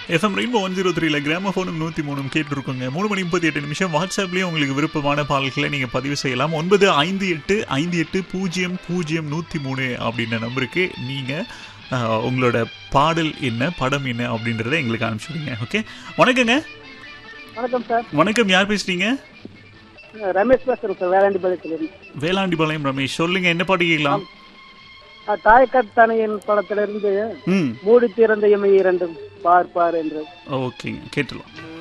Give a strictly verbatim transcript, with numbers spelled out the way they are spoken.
FM rainbow one zero த்ரீல கிராமஃபோனும் நூற்றி மூணும் கேட்டுருக்கோங்க. மூணு மணி முப்பத்தி எட்டு நிமிஷம். வாட்ஸ்அப்லேயும் உங்களுக்கு விருப்பமான பாடல்களை நீங்கள் பதிவு செய்யலாம். ஒன்பது ஐந்து எட்டு ஐந்து எட்டு பூஜ்ஜியம் பூஜ்ஜியம் நூற்றி மூணு அப்படின்ற நம்பருக்கு நீங்கள் உங்களோட பாடல் என்ன, படம் என்ன அப்படின்றத எங்களுக்கு அனுப்பிச்சுடுங்க. ஓகே, வணக்கங்க. வணக்கம் சார். வணக்கம், யார் பேசுறீங்க? ரமேஷ் பேசுறேன் சார், வேளாண்டிபாளையத்திலிருந்து. வேளாண்டிபாளையம் ரமேஷ், சொல்லுங்க என்ன பாட்டு கேட்கலாம்? தாயக்கத்தனையின் படத்திலிருந்து மூடி திறந்த இமை இரண்டும் பார் பார் என்று. ஓகேங்க, கேட்டுலாம்.